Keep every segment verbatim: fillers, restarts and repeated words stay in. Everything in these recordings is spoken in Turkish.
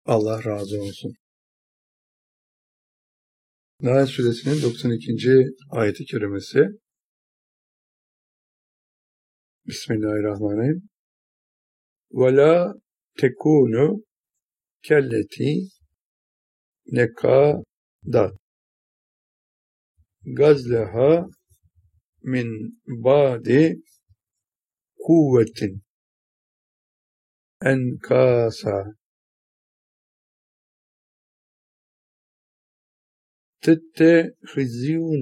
Allah razı olsun. Nahl Suresinin doksan ikinci ayet-i kerimesi. Bismillahirrahmanirrahim. وَلَا تَكُونُ كَلَّتِي نَكَدَتْ غَزْلَهَا مِنْ بَعْدِ قُوَّةٍ أَنْكَاثًا تَتَّخِذُونَ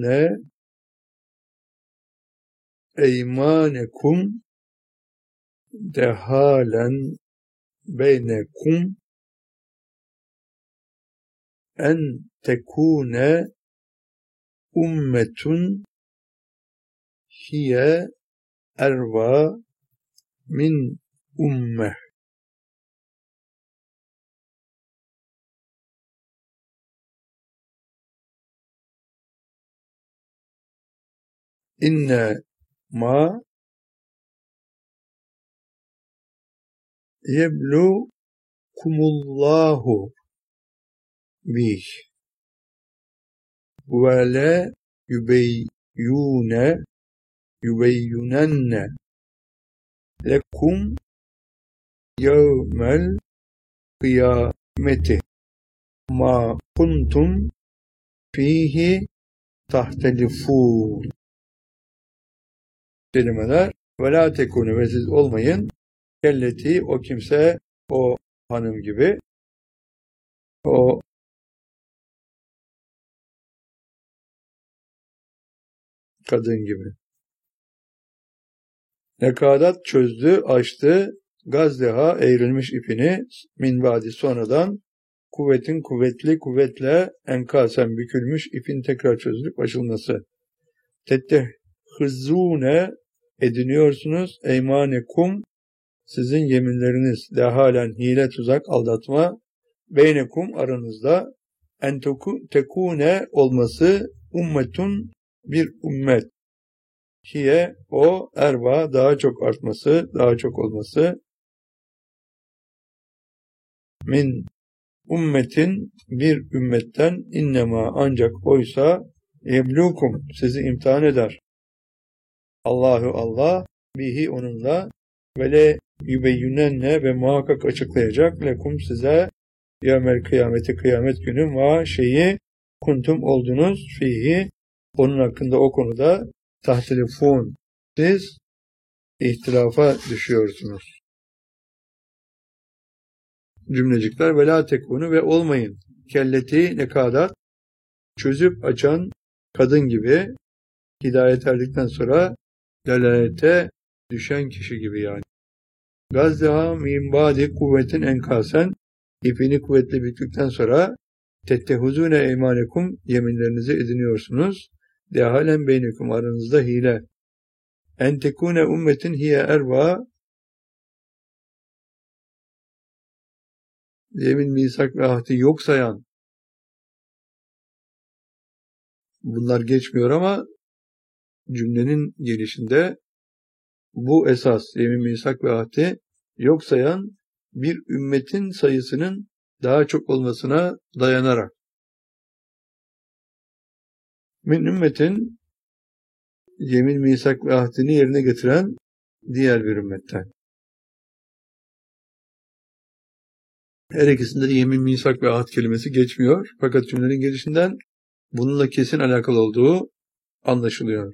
أَيْمَانَكُمْ دَخَالًا بَيْنَكُمْ أَنْ تَكُونَ أُمَّةٌ هِيَ أَرْبَى مِنْ أُمَّةٍ. İnnemâ yeblukumullahu bih ve le yübeyyune yübeyyunenne lekum yevmel kıyameti ma kuntum fihi tahtelifûn. Kelimeler ve la tekunu ve siz olmayın kelleti o kimse o hanım gibi o kadın gibi. Nekadat çözdü, açtı, gazdeha eğrilmiş ipini min badi sonradan kuvvetin kuvvetli kuvvetle enkasen bükülmüş ipin tekrar çözülüp açılması. Tettehizune ediniyorsunuz eymanekum sizin yeminleriniz dehalen hile tuzak aldatma beynekum aranızda en tekune olması ummetun bir ümmet hiye o erba daha çok artması daha çok olması min ümmetin bir ümmetten innema ancak oysa yeblukum sizi imtihan eder Allahu Allah bihi onunla ve le yübeyyünenne ve muhakkak açıklayacak lekum size yevmel kıyameti kıyamet günü ma şeyi kuntum oldunuz fihi onun hakkında o konuda tahtelifun siz ihtilafa düşüyorsunuz. Cümlecikler ve la tekunu ve olmayın kelleti nekadat çözüp açan kadın gibi hidayet erdikten sonra delalete düşen kişi gibi yani. Gazdeha min badi kuvvetin enkasen ipini kuvvetli büktükten sonra tettehuzune eymanekum yeminlerinizi ediniyorsunuz. Dehalen beynekum aranızda hile. En tekune ummetin hiye erba yemin misak ve ahdi yok sayan bunlar geçmiyor ama cümlenin gelişinde bu esas yemin misak ve ahdi yok sayan bir ümmetin sayısının daha çok olmasına dayanarak min ümmetin yemin misak ve ahdini yerine getiren diğer bir ümmetten. Her ikisinde de yemin misak ve ahd kelimesi geçmiyor. Fakat cümlenin gelişinden bununla kesin alakalı olduğu anlaşılıyor.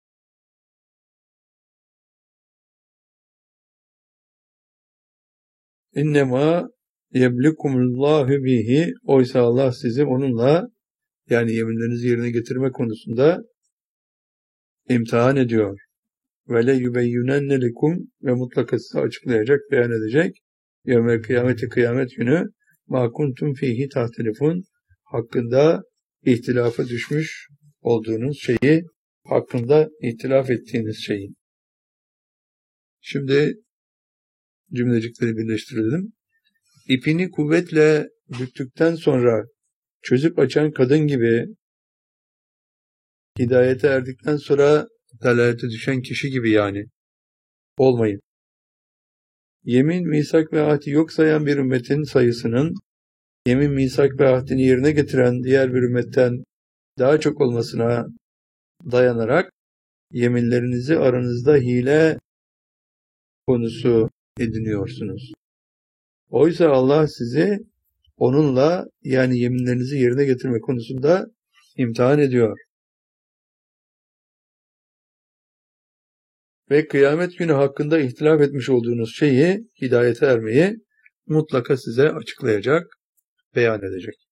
İnnemâ yeblikumullahu bihi oysa Allah sizi onunla yani yeminlerinizi yerine getirme konusunda imtihan ediyor. Ve le yübeyyünenne lekum ve mutlaka size açıklayacak, beyan edecek. Yevmel kıyameti kıyamet günü ma kuntum fihi tahtelifun hakkında ihtilafa düşmüş olduğunuz şeyi, hakkında ihtilaf ettiğiniz şeyi. Şimdi cümlecikleri birleştirelim. İpini kuvvetle büktükten sonra çözüp açan kadın gibi hidayete erdikten sonra dalalete düşen kişi gibi yani olmayın. Yemin, misak ve ahdi yok sayan bir ümmetin sayısının yemin, misak ve ahdini yerine getiren diğer bir ümmetten daha çok olmasına dayanarak yeminlerinizi aranızda hile konusu ediniyorsunuz. Oysa Allah sizi onunla, yani yeminlerinizi yerine getirme konusunda imtihan ediyor. Ve kıyamet günü hakkında ihtilaf etmiş olduğunuz şeyi, hidayete ermeyi mutlaka size açıklayacak, beyan edecek.